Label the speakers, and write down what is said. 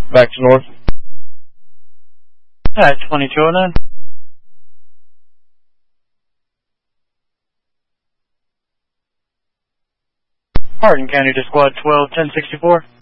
Speaker 1: Back to north.
Speaker 2: Alright, 2209. Hardin County to Squad 12, 1064.